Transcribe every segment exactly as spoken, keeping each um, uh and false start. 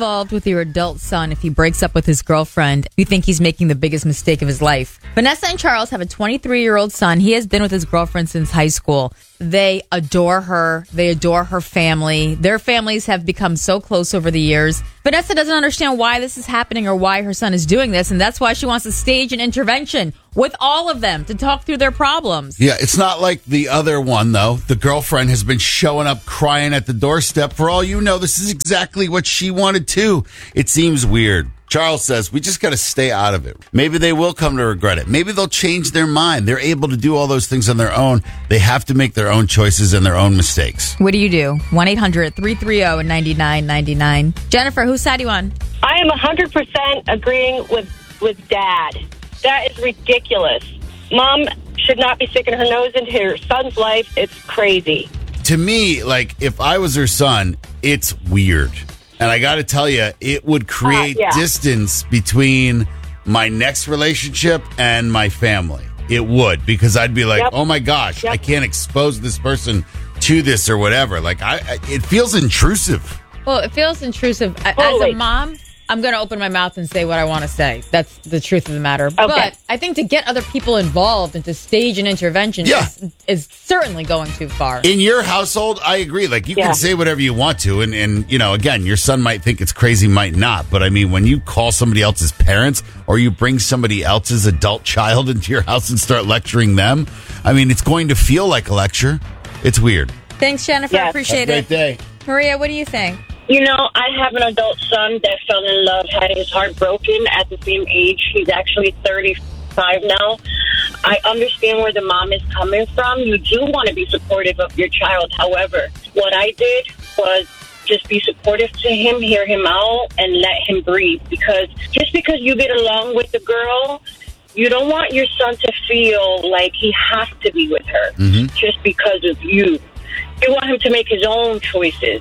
involved with your adult son if he breaks up with his girlfriend. You think he's making the biggest mistake of his life. Vanessa and Charles have a twenty-three-year-old son. He has been with his girlfriend since high school. They adore her. They adore her family. Their families have become so close over the years. Vanessa doesn't understand why this is happening or why her son is doing this, and that's why she wants to stage an intervention with all of them to talk through their problems. Yeah, it's not like the other one, though. The girlfriend has been showing up crying at the doorstep. For all you know, this is exactly what she wanted, too. It seems weird. Charles says, we just got to stay out of it. Maybe they will come to regret it. Maybe they'll change their mind. They're able to do all those things on their own. They have to make their own choices and their own mistakes. What do you do? one eight hundred three three zero nine nine nine nine. Jennifer, whose side are you on? I am one hundred percent agreeing with, with Dad. That is ridiculous. Mom should not be sticking her nose into her son's life. It's crazy. To me, like, if I was her son, it's weird. And I got to tell you, it would create uh, yeah. distance between my next relationship and my family. It would, because I'd be like, yep. oh my gosh, yep. I can't expose this person to this or whatever. Like, I, I it feels intrusive. Well, it feels intrusive. Totally. As a mom, I'm going to open my mouth and say what I want to say. That's the truth of the matter. Okay. But I think to get other people involved and to stage an intervention yeah. is, is certainly going too far. In your household, I agree. Like, you yeah. can say whatever you want to. And, and, you know, again, your son might think it's crazy, might not. But, I mean, when you call somebody else's parents or you bring somebody else's adult child into your house and start lecturing them, I mean, it's going to feel like a lecture. It's weird. Thanks, Jennifer. Yes. Appreciate Have a great it. day. Maria, what do you think? You know, I have an adult son that fell in love, had his heart broken at the same age. He's actually thirty-five now. I understand where the mom is coming from. You do want to be supportive of your child. However, what I did was just be supportive to him, hear him out, and let him breathe. Because just because you get along with the girl, you don't want your son to feel like he has to be with her mm-hmm. just because of you. You want him to make his own choices.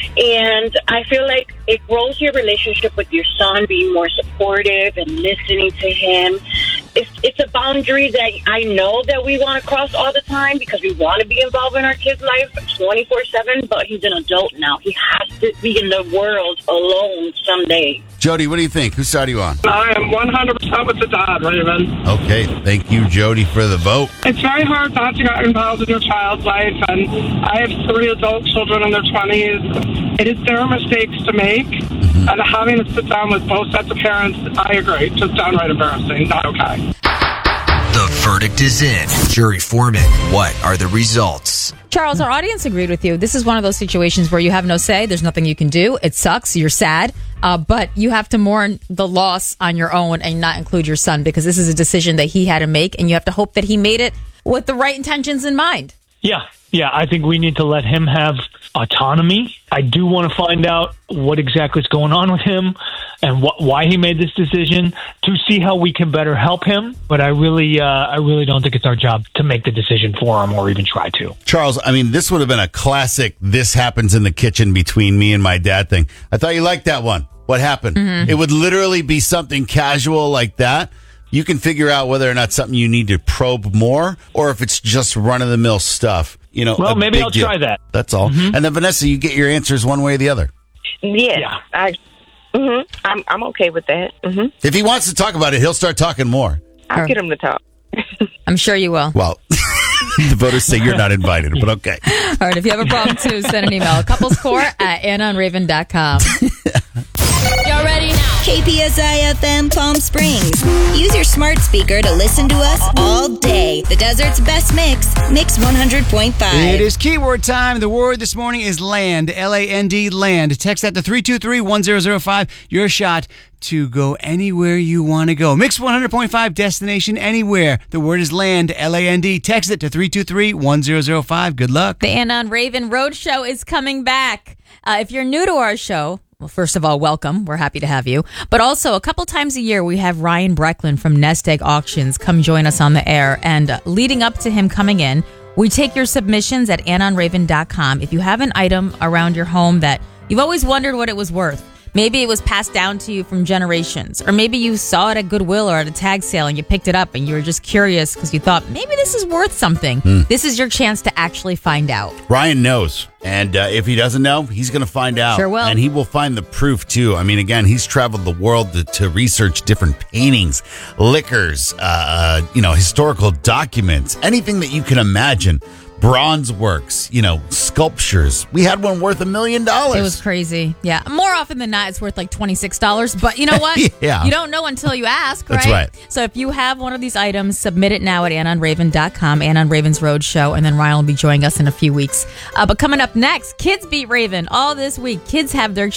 And I feel like it grows your relationship with your son, being more supportive and listening to him. It's, it's a boundary that I know that we want to cross all the time because we want to be involved in our kid's life twenty-four seven, but he's an adult now. He has to be in the world alone someday. Jody, what do you think? Whose side are you on? I am one hundred percent with the dad, Raven. Okay, thank you, Jody, for the vote. It's very hard not to get involved in your child's life, and I have three adult children in their twenties. It is their mistakes to make, mm-hmm. and having to sit down with both sets of parents, I agree, just downright embarrassing, not okay. The verdict is in. Jury foreman, what are the results? Charles, our audience agreed with you. This is one of those situations where you have no say. There's nothing you can do. It sucks. You're sad. Uh, but you have to mourn the loss on your own and not include your son because this is a decision that he had to make, and you have to hope that he made it with the right intentions in mind. Yeah, yeah. I think we need to let him have autonomy. I do want to find out what exactly is going on with him and wh- why he made this decision to see how we can better help him. But I really, uh, I really don't think it's our job to make the decision for him or even try to. Charles, I mean, this would have been a classic "this happens in the kitchen between me and my dad" thing. I thought you liked that one. What happened? Mm-hmm. It would literally be something casual like that. You can figure out whether or not something you need to probe more or if it's just run-of-the-mill stuff. You know, well, maybe I'll deal. try that. That's all. Mm-hmm. And then, Vanessa, you get your answers one way or the other. Yes, yeah. I, mm-hmm, I'm, I'm okay with that. Mm-hmm. If he wants to talk about it, he'll start talking more. I'll or, get him to talk. I'm sure you will. Well, the voters say you're not invited, but okay. All right, if you have a problem, too, send an email. Couplescore at anna on raven dot com. Y'all ready now? K P S I F M Palm Springs. Use your smart speaker to listen to us all day. The desert's best mix. Mix one hundred point five. It is keyword time. The word this morning is land. L A N D, land. Text that to three two three one zero zero five. Your shot to go anywhere you want to go. Mix one hundred point five, destination anywhere. The word is land. L A N D. Text it to three two three one zero zero five. Good luck. The Anna on Raven Road Show is coming back. Uh, if you're new to our show, well, first of all, welcome. We're happy to have you. But also, a couple times a year, we have Ryan Brecklin from Nest Egg Auctions come join us on the air. And uh, leading up to him coming in, we take your submissions at anna on raven dot com. If you have an item around your home that you've always wondered what it was worth, Maybe it was passed down to you from generations. Or maybe you saw it at Goodwill or at a tag sale and you picked it up and you were just curious because you thought, maybe this is worth something. Mm. This is your chance to actually find out. Ryan knows. And uh, if he doesn't know, he's going to find out. Sure will. And he will find the proof, too. I mean, again, he's traveled the world to, to research different paintings, liquors, uh, you know, historical documents, anything that you can imagine. Bronze works, you know, sculptures. We had one worth a million dollars. It was crazy. Yeah. More often than not, it's worth like twenty-six dollars. But you know what? Yeah. You don't know until you ask, right? That's right. So if you have one of these items, submit it now at ann on raven dot com, Ann on Raven's Road Show, and then Ryan will be joining us in a few weeks. Uh, but coming up next, Kids Beat Raven all this week. Kids have their